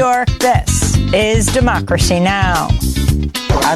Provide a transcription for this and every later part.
York, this is Democracy Now! There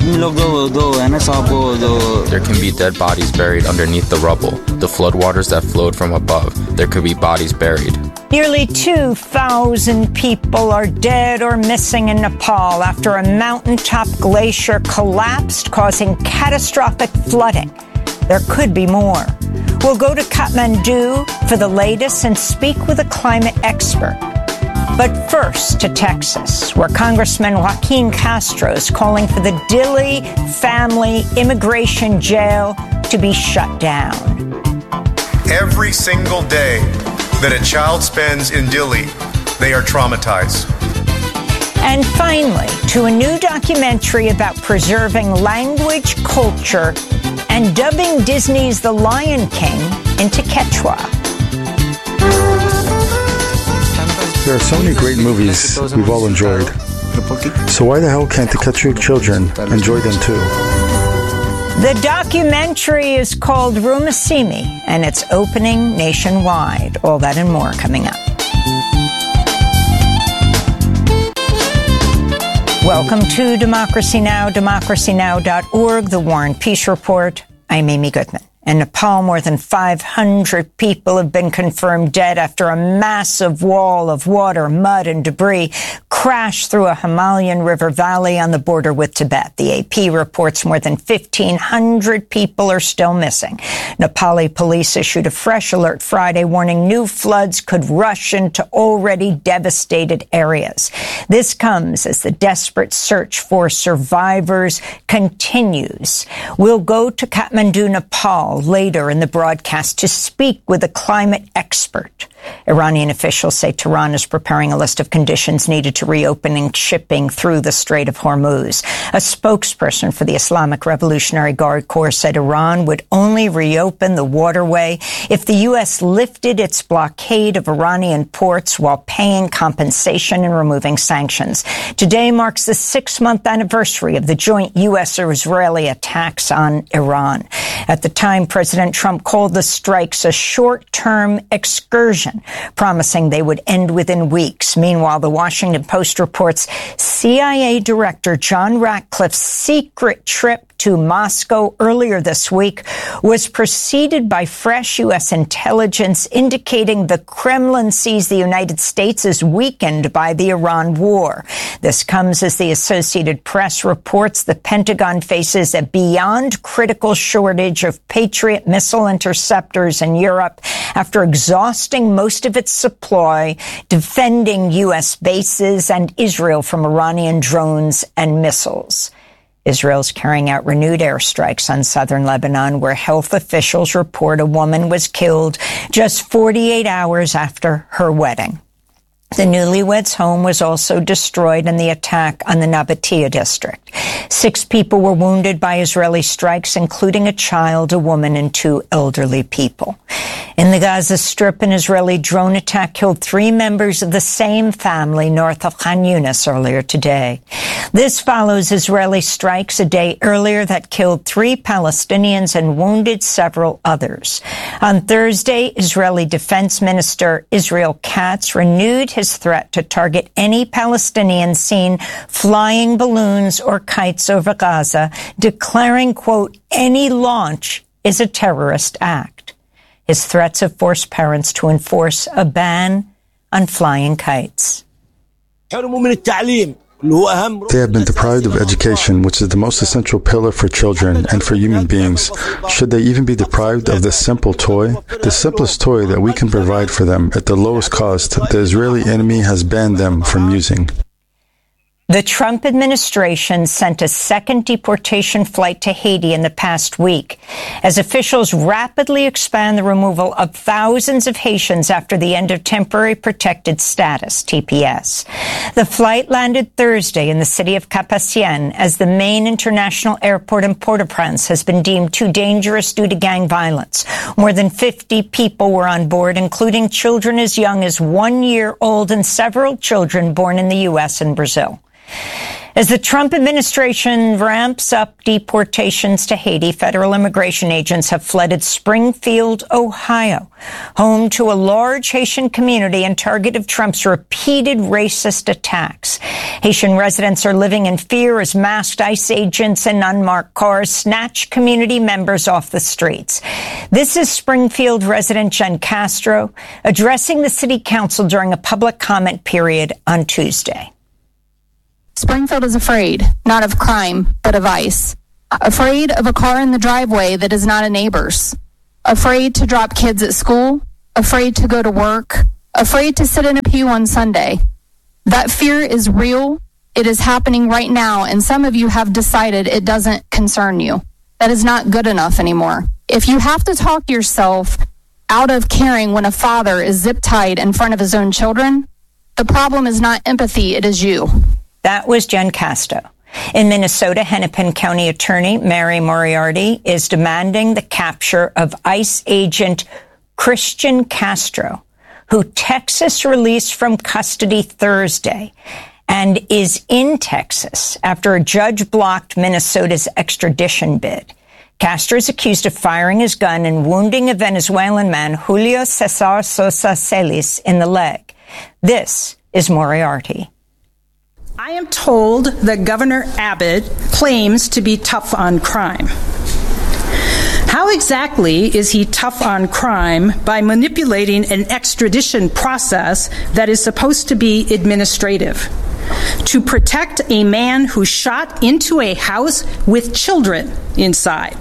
can be dead bodies buried underneath the rubble. The floodwaters that flowed from above. There could be bodies buried. Nearly 2,000 people are dead or missing in Nepal after a mountaintop glacier collapsed, causing catastrophic flooding. There could be more. We'll go to Kathmandu for the latest and speak with a climate expert. But first to Texas, where Congressman Joaquin Castro is calling for the Dilley family immigration jail to be shut down. Every single day that a child spends in Dilley, they are traumatized. And finally, to a new documentary about preserving language, culture, and dubbing Disney's The Lion King into Quechua. There are so many great movies we've all enjoyed. So why the hell can't the Quechua children enjoy them too? The documentary is called Rumasimi, and it's opening nationwide. All that and more coming up. Welcome to Democracy Now!, democracynow.org, The War and Peace Report. I'm Amy Goodman. In Nepal, more than 500 people have been confirmed dead after a massive wall of water, mud, and debris crashed through a Himalayan river valley on the border with Tibet. The AP reports more than 1,500 people are still missing. Nepali police issued a fresh alert Friday warning new floods could rush into already devastated areas. This comes as the desperate search for survivors continues. We'll go to Kathmandu, Nepal, later in the broadcast to speak with a climate expert. Iranian officials say Tehran is preparing a list of conditions needed to reopening shipping through the Strait of Hormuz. A spokesperson for the Islamic Revolutionary Guard Corps said Iran would only reopen the waterway if the U.S. lifted its blockade of Iranian ports while paying compensation and removing sanctions. Today marks the 6-month anniversary of the joint U.S.-Israeli attacks on Iran. At the time, President Trump called the strikes a short-term excursion, promising they would end within weeks. Meanwhile, the Washington Post reports CIA Director John Ratcliffe's secret trip to Moscow earlier this week was preceded by fresh U.S. intelligence indicating the Kremlin sees the United States as weakened by the Iran war. This comes as the Associated Press reports the Pentagon faces a beyond critical shortage of Patriot missile interceptors in Europe after exhausting most of its supply, defending U.S. bases and Israel from Iranian drones and missiles. Israel's carrying out renewed airstrikes on southern Lebanon, where health officials report a woman was killed just 48 hours after her wedding. The newlyweds' home was also destroyed in the attack on the Nabatea district. 6 people were wounded by Israeli strikes, including a child, a woman, and 2 elderly people. In the Gaza Strip, an Israeli drone attack killed 3 members of the same family north of Khan Yunis earlier today. This follows Israeli strikes a day earlier that killed 3 Palestinians and wounded several others. On Thursday, Israeli Defense Minister Israel Katz renewed his threat to target any Palestinians seen flying balloons or kites over Gaza, declaring, quote, any launch is a terrorist act. His threats have forced parents to enforce a ban on flying kites. They have been deprived of education, which is the most essential pillar for children and for human beings. Should they even be deprived of this simple toy? The simplest toy that we can provide for them at the lowest cost, the Israeli enemy has banned them from using. The Trump administration sent a second deportation flight to Haiti in the past week as officials rapidly expand the removal of thousands of Haitians after the end of temporary protected status, TPS. The flight landed Thursday in the city of Cap-Haitien as the main international airport in Port-au-Prince has been deemed too dangerous due to gang violence. More than 50 people were on board, including children as young as 1 year old and several children born in the U.S. and Brazil. As the Trump administration ramps up deportations to Haiti, federal immigration agents have flooded Springfield, Ohio, home to a large Haitian community and target of Trump's repeated racist attacks. Haitian residents are living in fear as masked ICE agents in unmarked cars snatch community members off the streets. This is Springfield resident Jen Castro addressing the city council during a public comment period on Tuesday. Springfield is afraid, not of crime, but of ICE. Afraid of a car in the driveway that is not a neighbor's. Afraid to drop kids at school. Afraid to go to work. Afraid to sit in a pew on Sunday. That fear is real. It is happening right now, and some of you have decided it doesn't concern you. That is not good enough anymore. If you have to talk yourself out of caring when a father is zip-tied in front of his own children, the problem is not empathy, it is you. That was Jen Castro. In Minnesota, Hennepin County Attorney Mary Moriarty is demanding the capture of ICE agent Christian Castro, who Texas released from custody Thursday and is in Texas after a judge blocked Minnesota's extradition bid. Castro is accused of firing his gun and wounding a Venezuelan man, Julio Cesar Sosa Celis, in the leg. This is Moriarty. I am told that Governor Abbott claims to be tough on crime. How exactly is he tough on crime by manipulating an extradition process that is supposed to be administrative to protect a man who shot into a house with children inside,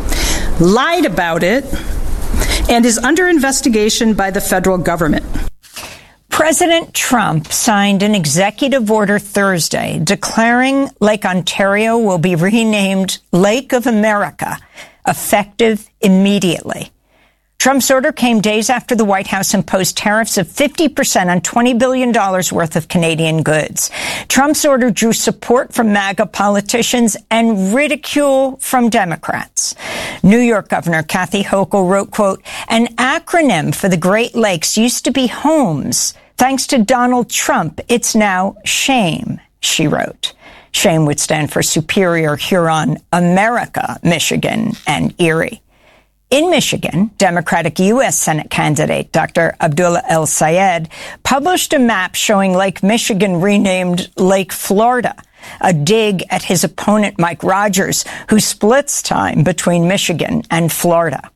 lied about it, and is under investigation by the federal government? President Trump signed an executive order Thursday declaring Lake Ontario will be renamed Lake of America, effective immediately. Trump's order came days after the White House imposed tariffs of 50% on $20 billion worth of Canadian goods. Trump's order drew support from MAGA politicians and ridicule from Democrats. New York Governor Kathy Hochul wrote, quote, "An acronym for the Great Lakes used to be HOMES. Thanks to Donald Trump, it's now SHAME," she wrote. SHAME would stand for Superior, Huron, America, Michigan, and Erie. In Michigan, Democratic U.S. Senate candidate Dr. Abdullah El Sayed published a map showing Lake Michigan renamed Lake Florida, a dig at his opponent Mike Rogers, who splits time between Michigan and Florida.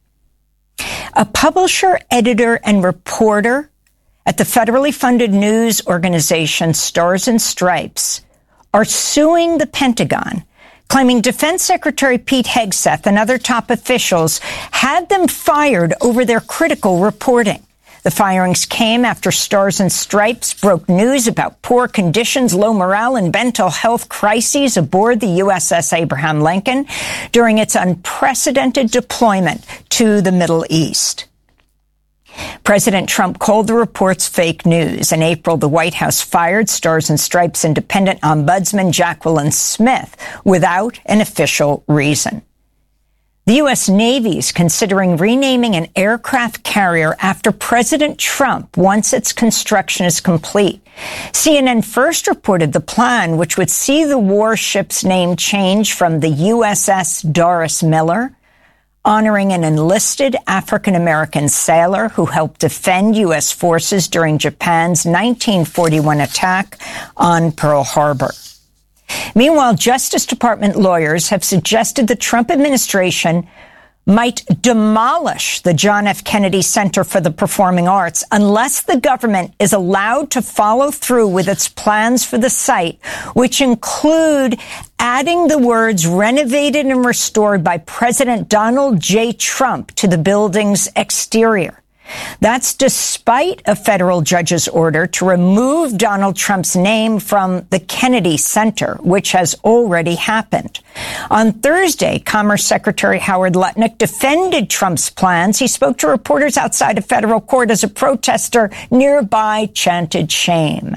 A publisher, editor, and reporter at the federally funded news organization Stars and Stripes are suing the Pentagon, claiming Defense Secretary Pete Hegseth and other top officials had them fired over their critical reporting. The firings came after Stars and Stripes broke news about poor conditions, low morale, and mental health crises aboard the USS Abraham Lincoln during its unprecedented deployment to the Middle East. President Trump called the reports fake news. In April, the White House fired Stars and Stripes independent ombudsman Jacqueline Smith without an official reason. The U.S. Navy is considering renaming an aircraft carrier after President Trump once its construction is complete. CNN first reported the plan, which would see the warship's name change from the USS Doris Miller, honoring an enlisted African-American sailor who helped defend U.S. forces during Japan's 1941 attack on Pearl Harbor. Meanwhile, Justice Department lawyers have suggested the Trump administration might demolish the John F. Kennedy Center for the Performing Arts unless the government is allowed to follow through with its plans for the site, which include adding the words renovated and restored by President Donald J. Trump to the building's exterior. That's despite a federal judge's order to remove Donald Trump's name from the Kennedy Center, which has already happened. On Thursday, Commerce Secretary Howard Lutnick defended Trump's plans. He spoke to reporters outside a federal court as a protester nearby chanted shame.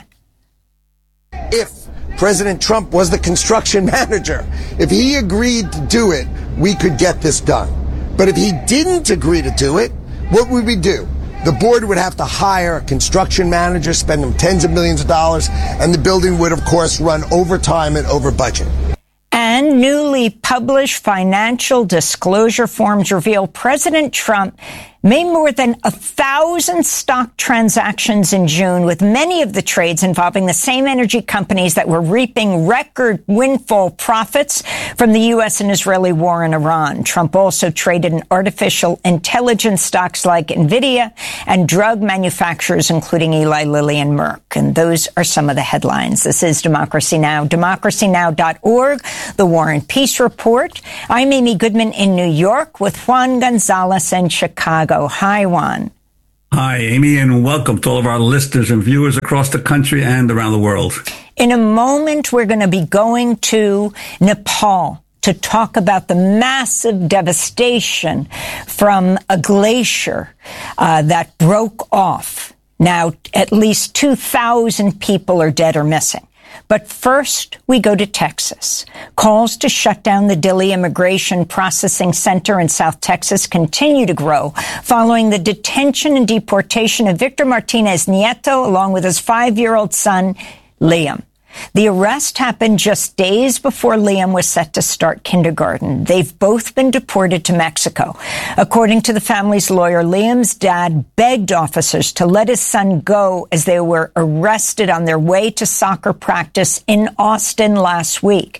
If President Trump was the construction manager, if he agreed to do it, we could get this done. But if he didn't agree to do it, what would we do? the board would have to hire a construction manager, spend them tens of millions of dollars, and the building would, of course, run over time and over budget. And newly published financial disclosure forms reveal President Trump made more than 1,000 stock transactions in June, with many of the trades involving the same energy companies that were reaping record windfall profits from the U.S. and Israeli war in Iran. Trump also traded in artificial intelligence stocks like NVIDIA and drug manufacturers, including Eli Lilly and Merck. And those are some of the headlines. This is Democracy Now!, democracynow.org, The War and Peace Report. I'm Amy Goodman in New York with Juan Gonzalez in Chicago. Hi, Juan. Hi, Amy, and welcome to all of our listeners and viewers across the country and around the world. In a moment, we're going to be going to Nepal to talk about the massive devastation from a glacier that broke off. Now, at least 2,000 people are dead or missing. But first, we go to Texas. Calls to shut down the Dilley Immigration Processing Center in South Texas continue to grow following the detention and deportation of Victor Martinez Nieto, along with his 5-year-old son, Liam. The arrest happened just days before Liam was set to start kindergarten. They've both been deported to Mexico. According to the family's lawyer, Liam's dad begged officers to let his son go as they were arrested on their way to soccer practice in Austin last week.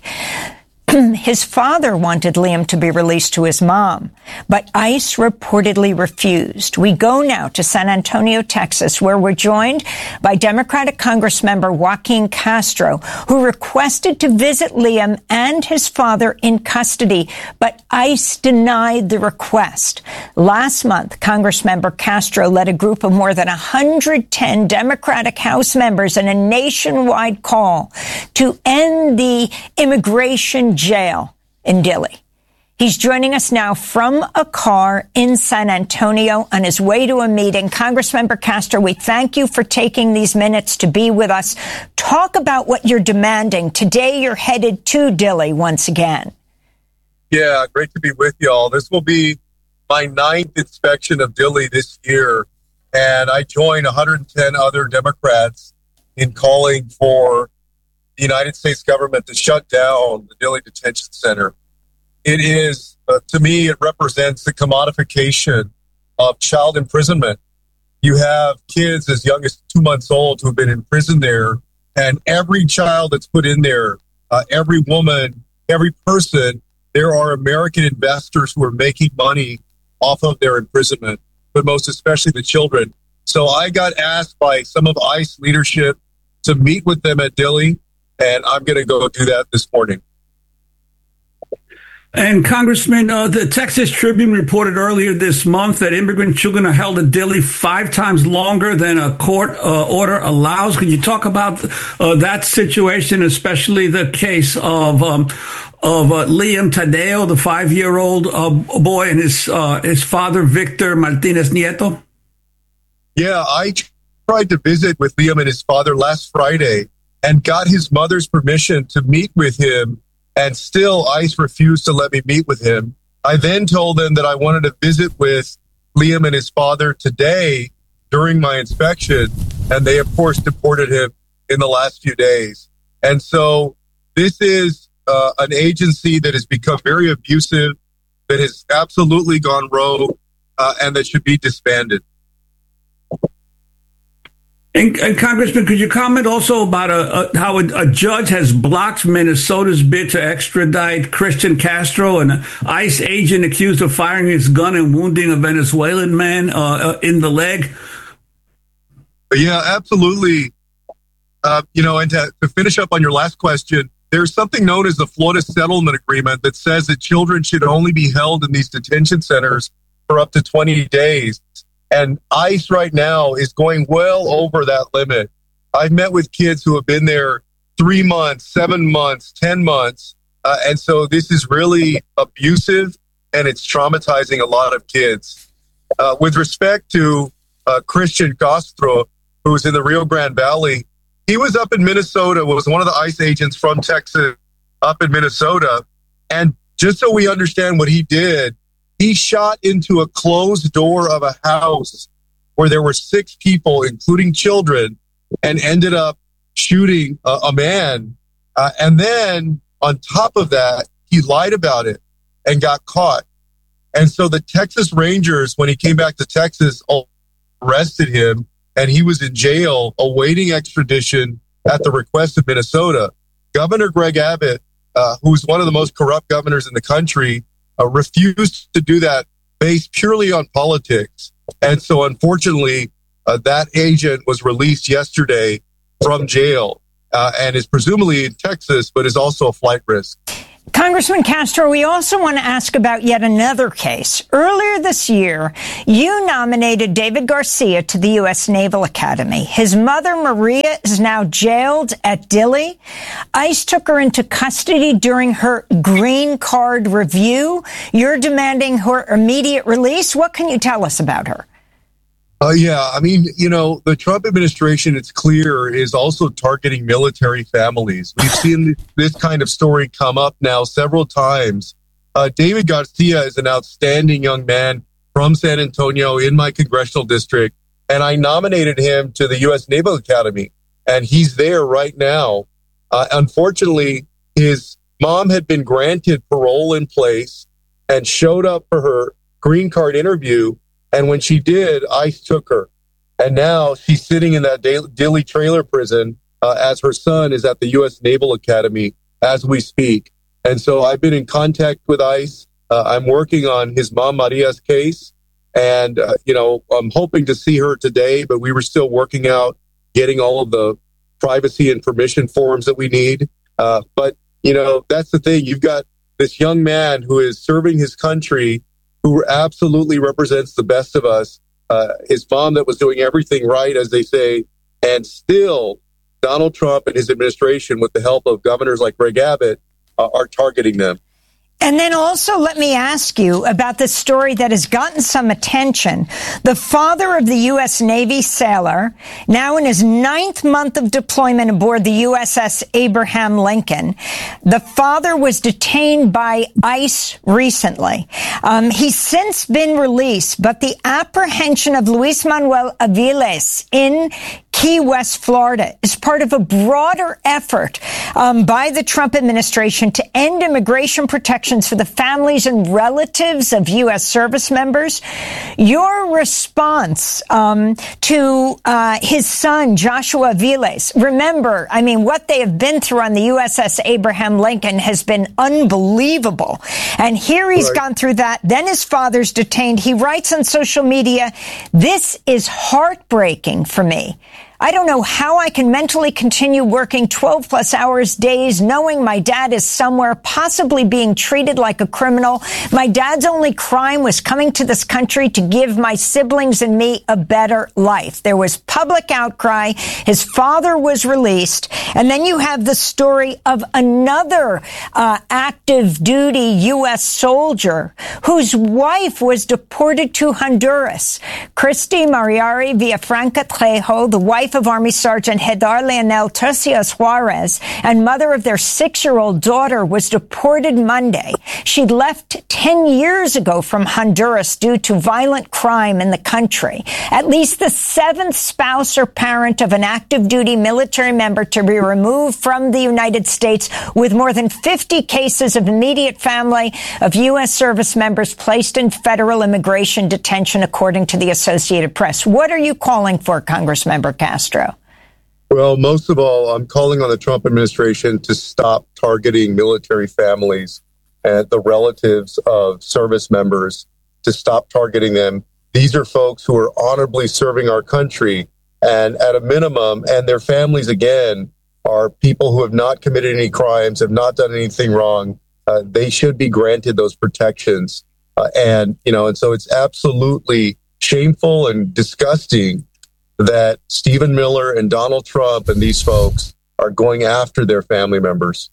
His father wanted Liam to be released to his mom, but ICE reportedly refused. We go now to San Antonio, Texas, where we're joined by Democratic Congressmember Joaquin Castro, who requested to visit Liam and his father in custody, but ICE denied the request. Last month, Congressmember Castro led a group of more than 110 Democratic House members in a nationwide call to end the immigration jail in Dilley. He's joining us now from a car in San Antonio on his way to a meeting. Congressmember Castro, we thank you for taking these minutes to be with us. Talk about what you're demanding. Today you're headed to Dilley once again. Yeah, great to be with y'all. This will be my 9th inspection of Dilley this year, and I join 110 other Democrats in calling for the United States government to shut down the Dilley Detention Center. It is, to me, it represents the commodification of child imprisonment. You have kids as young as 2 months old who have been imprisoned there, and every child that's put in there, every woman, every person, there are American investors who are making money off of their imprisonment, but most especially the children. So I got asked by some of ICE leadership to meet with them at Dilley, and I'm going to go do that this morning. And Congressman, the Texas Tribune reported earlier this month that immigrant children are held at Dilley 5 times longer than a court order allows. Can you talk about that situation, especially the case of Liam Tadeo, the 5-year-old boy, and his father, Victor Martinez Nieto? Yeah, I tried to visit with Liam and his father last Friday and got his mother's permission to meet with him, and still ICE refused to let me meet with him. I then told them that I wanted to visit with Liam and his father today during my inspection, and they, of course, deported him in the last few days. And so this is an agency that has become very abusive, that has absolutely gone rogue, and that should be disbanded. And Congressman, could you comment also about how a judge has blocked Minnesota's bid to extradite Christian Castro, an ICE agent accused of firing his gun and wounding a Venezuelan man in the leg? Yeah, absolutely. And to finish up on your last question, there's something known as the Florida Settlement Agreement that says that children should only be held in these detention centers for up to 20 days. And ICE right now is going well over that limit. I've met with kids who have been there 3 months, 7 months, 10 months. And so this is really abusive, and it's traumatizing a lot of kids. With respect to Christian Castro, who's in the Rio Grande Valley, he was up in Minnesota, was one of the ICE agents from Texas up in Minnesota. And just so we understand what he did, he shot into a closed door of a house where there were 6 people, including children, and ended up shooting a man. And then on top of that, he lied about it and got caught. And so the Texas Rangers, when he came back to Texas, arrested him, and he was in jail awaiting extradition at the request of Minnesota. Governor Greg Abbott, who's one of the most corrupt governors in the country, refused to do that based purely on politics. And so unfortunately, that agent was released yesterday from jail and is presumably in Texas, but is also a flight risk. Congressman Castro, we also want to ask about yet another case. Earlier this year, you nominated David Garcia to the U.S. Naval Academy. His mother, Maria, is now jailed at Dilley. ICE took her into custody during her green card review. You're demanding her immediate release. What can you tell us about her? Yeah, I mean, the Trump administration, it's clear, is also targeting military families. We've seen this kind of story come up now several times. David Garcia is an outstanding young man from San Antonio in my congressional district, and I nominated him to the U.S. Naval Academy, and he's there right now. Unfortunately, his mom had been granted parole in place and showed up for her green card interview. And when she did, ICE took her. And now she's sitting in that Dilley trailer prison as her son is at the U.S. Naval Academy as we speak. And so I've been in contact with ICE. I'm working on his mom, Maria's case. And, I'm hoping to see her today, but we were still working out getting all of the privacy and permission forms that we need. But that's the thing. You've got this young man who is serving his country, who absolutely represents the best of us, his mom that was doing everything right, as they say, and still Donald Trump and his administration, with the help of governors like Greg Abbott, are targeting them. And then also let me ask you about the story that has gotten some attention. The father of the U.S. Navy sailor, now in his 9th month of deployment aboard the USS Abraham Lincoln, the father was detained by ICE recently. He's since been released, but the apprehension of Luis Manuel Aviles in Key West, Florida, is part of a broader effort by the Trump administration to end immigration protections for the families and relatives of U.S. service members. Your response to his son, Joshua Aviles, remember, what they have been through on the USS Abraham Lincoln has been unbelievable. And here he's gone through that. Then his father's detained. He writes on social media, "This is heartbreaking for me. I don't know how I can mentally continue working 12 plus hours days, knowing my dad is somewhere, possibly being treated like a criminal. My dad's only crime was coming to this country to give my siblings and me a better life." There was public outcry. His father was released. And then you have the story of another active duty U.S. soldier whose wife was deported to Honduras. Christy Mariari Villafranca Trejo, the wife of Army Sergeant Hedar Leonel Tercias Juarez and mother of their 6-year-old daughter, was deported Monday. She'd left 10 years ago from Honduras due to violent crime in the country. At least the 7th spouse or parent of an active duty military member to be removed from the United States, with more than 50 cases of immediate family of U.S. service members placed in federal immigration detention, according to the Associated Press. What are you calling for, Congressmember Castro? Well, most of all, I'm calling on the Trump administration to stop targeting military families and the relatives of service members, to stop targeting them. These are folks who are honorably serving our country, and at a minimum, and their families, again, are people who have not committed any crimes, have not done anything wrong. They should be granted those protections. And so it's absolutely shameful and disgusting that Stephen Miller and Donald Trump and these folks are going after their family members.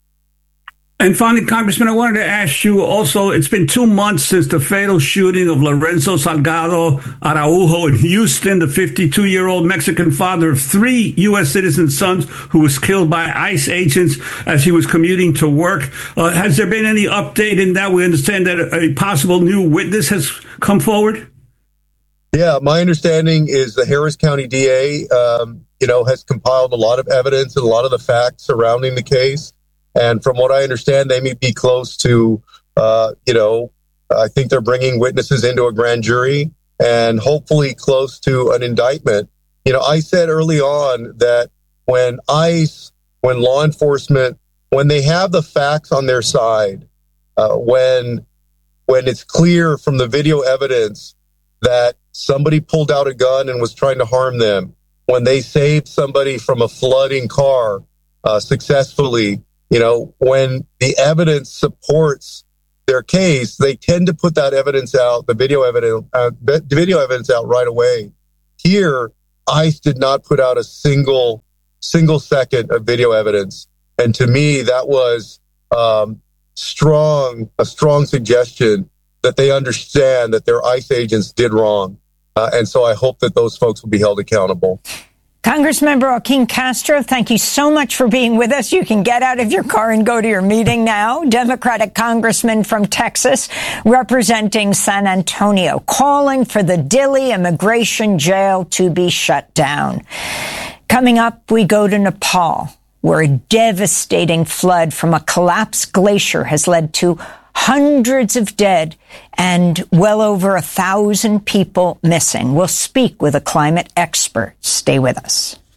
And finally, Congressman, I wanted to ask you also, it's been 2 months since the fatal shooting of Lorenzo Salgado Araujo in Houston, the 52-year-old Mexican father of 3 U.S. citizen sons who was killed by ICE agents as he was commuting to work. Has there been any update in that? We understand that a possible new witness has come forward. Yeah, my understanding is the Harris County DA, has compiled a lot of evidence and a lot of the facts surrounding the case. And from what I understand, they may be close to, I think they're bringing witnesses into a grand jury and hopefully close to an indictment. I said early on that when ICE, when law enforcement, when they have the facts on their side, when it's clear from the video evidence that somebody pulled out a gun and was trying to harm them, when they saved somebody from a flooding car successfully, when the evidence supports their case, they tend to put that evidence out, the video evidence out right away. Here, ICE did not put out a single second of video evidence. And to me, that was a strong suggestion that they understand that their ICE agents did wrong. And so I hope that those folks will be held accountable. Congressmember Joaquin Castro, thank you so mumuch for being with us. You can get out of your car and go to your meeting now. Democratic congressman from Texas representing San Antonio, calling for the Dilley immigration jail to be shut down. Coming up, we go to Nepal, where a devastating flood from a collapsed glacier has led to hundreds of dead and well over 1,000 people missing. We'll speak with a climate expert. Stay with us.